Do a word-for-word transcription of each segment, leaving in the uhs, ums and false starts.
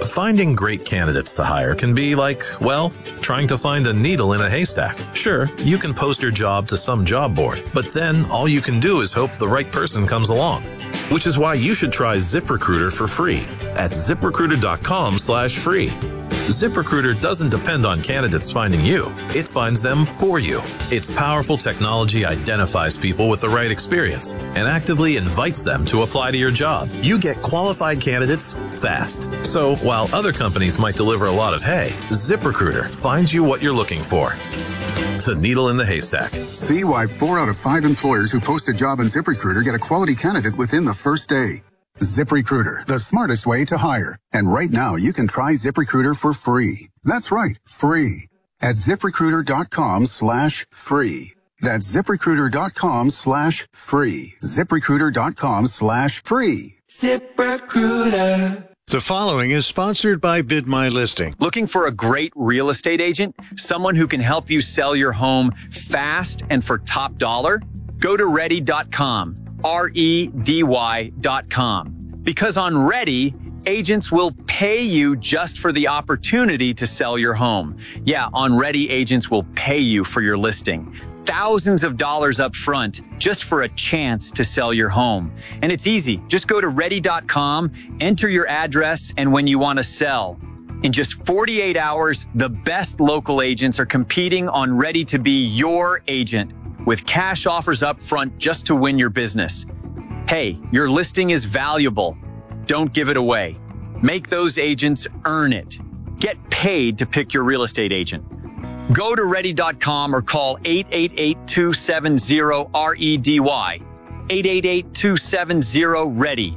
Finding great candidates to hire can be like, well, trying to find a needle in a haystack. Sure, you can post your job to some job board, but then all you can do is hope the right person comes along. Which is why you should try ZipRecruiter for free at ZipRecruiter.com slash free. ZipRecruiter doesn't depend on candidates finding you. It finds them for you. Its powerful technology identifies people with the right experience and actively invites them to apply to your job. You get qualified candidates fast. So while other companies might deliver a lot of hay, ZipRecruiter finds you what you're looking for. The needle in the haystack. See why four out of five employers who post a job on ZipRecruiter get a quality candidate within the first day. ZipRecruiter, the smartest way to hire. And right now, you can try ZipRecruiter for free. That's right, free. At ZipRecruiter.com slash free. That's ZipRecruiter.com slash free. ZipRecruiter.com slash free. ZipRecruiter. The following is sponsored by Bid My Listing. Looking for a great real estate agent? Someone who can help you sell your home fast and for top dollar? Go to ready dot com. R E D Y dot com. Because on Ready, agents will pay you just for the opportunity to sell your home. Yeah, on Ready, agents will pay you for your listing. Thousands of dollars up front just for a chance to sell your home. And it's easy. Just go to ready dot com, enter your address, and when you want to sell. In just forty-eight hours, the best local agents are competing on Ready to be your agent, with cash offers up front just to win your business. Hey, your listing is valuable. Don't give it away. Make those agents earn it. Get paid to pick your real estate agent. Go to ready dot com or call eight eight eight, two seven zero, R E D Y. eight eight eight, two seven zero, READY.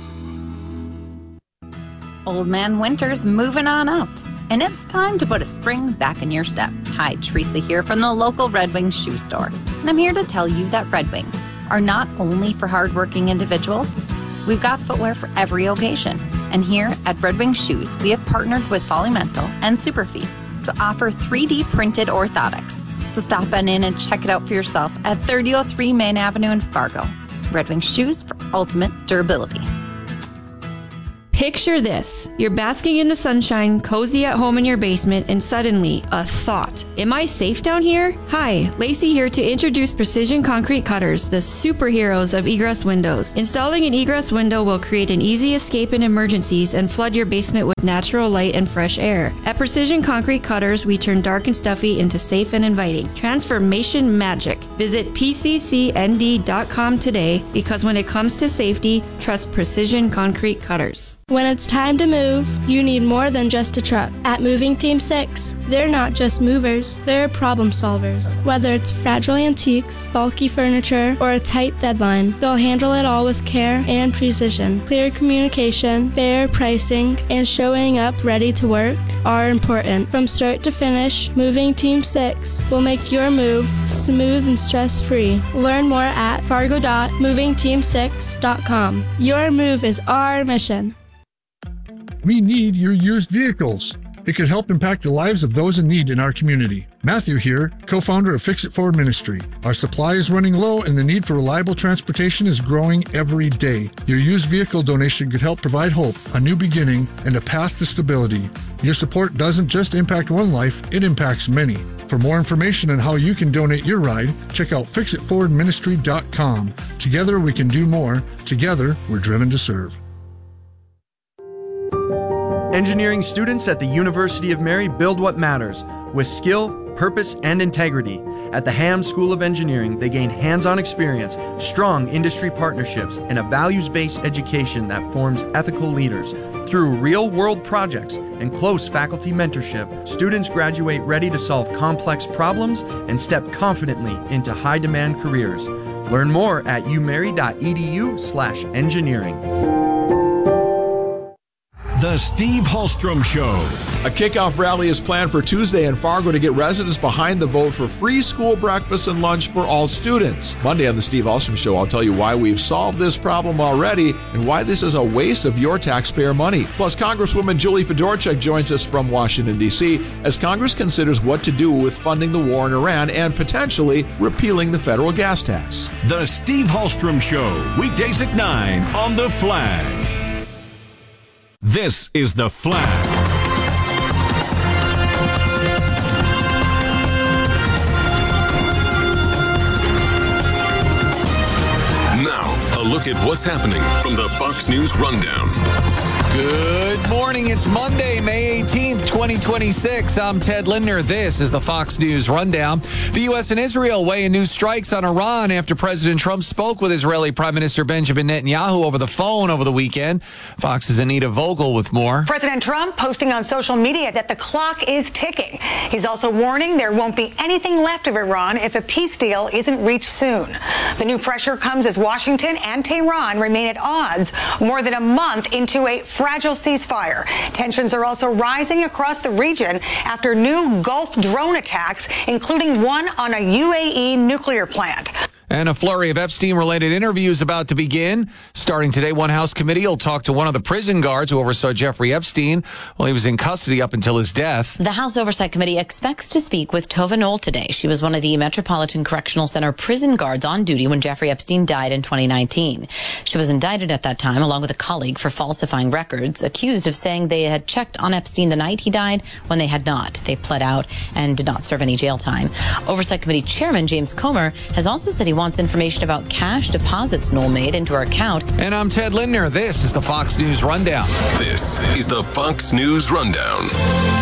Old Man Winter's moving on out, and it's time to put a spring back in your step. Hi, Teresa here from the local Red Wings shoe store, and I'm here to tell you that Red Wings are not only for hardworking individuals. We've got footwear for every occasion, and here at Red Wings Shoes, we have partnered with Volumental and Superfeet to offer three D printed orthotics. So stop on in and check it out for yourself at thirty oh three Main Avenue in Fargo. Red Wings Shoes for ultimate durability. Picture this. You're basking in the sunshine, cozy at home in your basement, and suddenly, a thought. Am I safe down here? Hi, Lacey here to introduce Precision Concrete Cutters, the superheroes of egress windows. Installing an egress window will create an easy escape in emergencies and flood your basement with natural light and fresh air. At Precision Concrete Cutters, we turn dark and stuffy into safe and inviting. Transformation magic. Visit P C C N D dot com today, because when it comes to safety, trust Precision Concrete Cutters. When it's time to move, you need more than just a truck. At Moving Team six, they're not just movers, they're problem solvers. Whether it's fragile antiques, bulky furniture, or a tight deadline, they'll handle it all with care and precision. Clear communication, fair pricing, and showing up ready to work are important. From start to finish, Moving Team six will make your move smooth and stress-free. Learn more at fargo dot moving team six dot com. Your move is our mission. We need your used vehicles. It could help impact the lives of those in need in our community. Matthew here, co-founder of Fix It Forward Ministry. Our supply is running low and the need for reliable transportation is growing every day. Your used vehicle donation could help provide hope, a new beginning, and a path to stability. Your support doesn't just impact one life, it impacts many. For more information on how you can donate your ride, check out fix it forward ministry dot com. Together we can do more. Together we're driven to serve. Engineering students at the University of Mary build what matters with skill, purpose, and integrity. At the Ham School of Engineering, they gain hands-on experience, strong industry partnerships, and a values-based education that forms ethical leaders. Through real-world projects and close faculty mentorship, students graduate ready to solve complex problems and step confidently into high-demand careers. Learn more at u mary dot e d u slash engineering. The Steve Hallstrom Show. A kickoff rally is planned for Tuesday in Fargo to get residents behind the vote for free school breakfast and lunch for all students. Monday on The Steve Hallstrom Show, I'll tell you why we've solved this problem already and why this is a waste of your taxpayer money. Plus, Congresswoman Julie Fedorchuk joins us from Washington, D C as Congress considers what to do with funding the war in Iran and potentially repealing the federal gas tax. The Steve Hallstrom Show, weekdays at nine on The Flag. This is The Flag. Now, a look at what's happening from the Fox News Rundown. Good morning. It's Monday, May eighteenth, twenty twenty-six. I'm Ted Lindner. This is the Fox News Rundown. The U S and Israel weigh in new strikes on Iran after President Trump spoke with Israeli Prime Minister Benjamin Netanyahu over the phone over the weekend. Fox's Anita Vogel with more. President Trump posting on social media that the clock is ticking. He's also warning there won't be anything left of Iran if a peace deal isn't reached soon. The new pressure comes as Washington and Tehran remain at odds more than a month into a fragile ceasefire. Tensions are also rising across the region after new Gulf drone attacks, including one on a U A E nuclear plant. And a flurry of Epstein-related interviews about to begin. Starting today, one House committee will talk to one of the prison guards who oversaw Jeffrey Epstein while he was in custody up until his death. The House Oversight Committee expects to speak with Tova Knoll today. She was one of the Metropolitan Correctional Center prison guards on duty when Jeffrey Epstein died in twenty nineteen. She was indicted at that time, along with a colleague, for falsifying records, accused of saying they had checked on Epstein the night he died when they had not. They pled out and did not serve any jail time. Oversight Committee Chairman James Comer has also said he wants information about cash deposits Knoll made into her account. And I'm Ted Lindner. This is the Fox News Rundown. This is the Fox News Rundown.